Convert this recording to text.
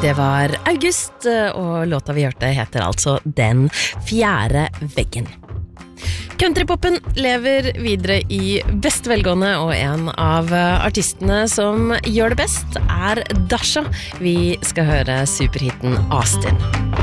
Det var August, og låta vi hørte heter altså Den fjerde veggen. Countrypopen lever videre i best velgående, og en av artistene som gjør det best er Dasha. Vi skal høre superhitten Austin.